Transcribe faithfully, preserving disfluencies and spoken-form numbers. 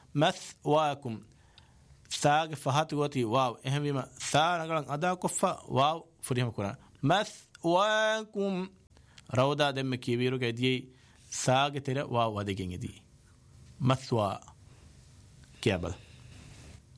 مثواكم ثاغ فهات غوتي واو اهم بما ثا نغلن ادا كفا واو فريم كنا مثواكم رودا دم كبيرو قدي ثاغ ترى واو ودي مثوا كيابل